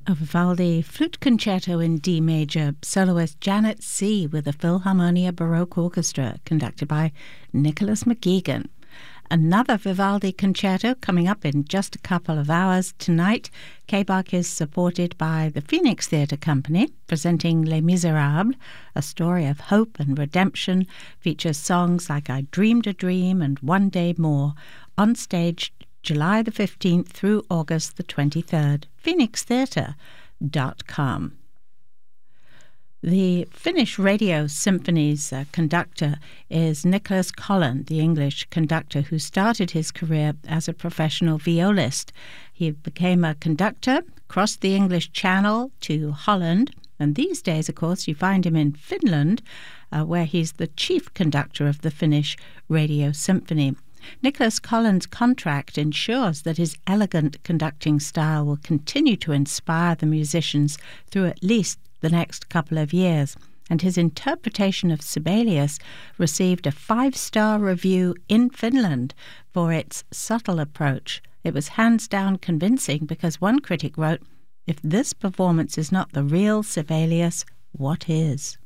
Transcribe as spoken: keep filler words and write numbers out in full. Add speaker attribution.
Speaker 1: A Vivaldi flute concerto in D major, soloist Janet C. with the Philharmonia Baroque Orchestra, conducted by Nicholas McGeegan. Another Vivaldi concerto coming up in just a couple of hours tonight. K B A C is supported by the Phoenix Theatre Company, presenting Les Miserables, a story of hope and redemption, features songs like I Dreamed a Dream and One Day More, on stage July the fifteenth through August the twenty-third. phoenix theatre dot com. The Finnish Radio Symphony's uh, conductor is Nicholas Collin, the English conductor who started his career as a professional violist. He became a conductor, crossed the English Channel to Holland, and these days, of course, you find him in Finland, uh, where he's the chief conductor of the Finnish Radio Symphony. Nicholas Collin's contract ensures that his elegant conducting style will continue to inspire the musicians through at least the next couple of years, and his interpretation of Sibelius received a five-star review in Finland for its subtle approach. It was hands down convincing because one critic wrote, "If this performance is not the real Sibelius, what is?"